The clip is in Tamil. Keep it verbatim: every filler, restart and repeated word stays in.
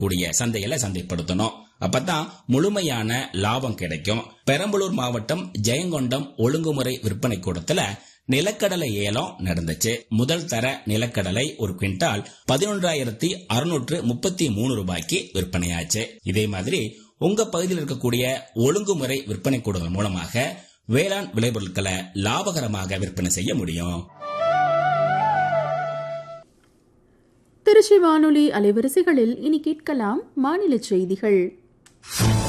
கூடிய சந்தையில சந்தைப்படுத்தணும். அப்பதான் முழுமையான லாபம் கிடைக்கும். பெரம்பலூர் மாவட்டம் ஜெயங்கொண்டம் ஒழுங்குமுறை விற்பனை கூடத்துல நிலக்கடலை ஏலம் நடந்துச்சு. முதல் தர நிலக்கடலை ஒரு குவிண்டால் பதினொன்றாயிரத்தி அறுநூற்று முப்பத்தி மூணு ரூபாய்க்கு விற்பனையாச்சு. இதே மாதிரி உங்க பகுதியில் இருக்கக்கூடிய ஒழுங்குமுறை விற்பனை கூடங்கள் மூலமாக வேளாண் விளைபொருட்களை லாபகரமாக விற்பனை செய்ய முடியும். திருச்சி வானொலி அலைவரிசைகளில் இனி கேட்கலாம் மாநில செய்திகள்.